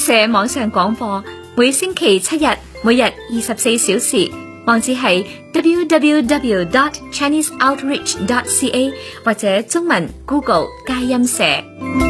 社網上廣播，每星期7日，每日24小時。網址係 www.chineseoutreach.ca 或者中文 Google 佳音社。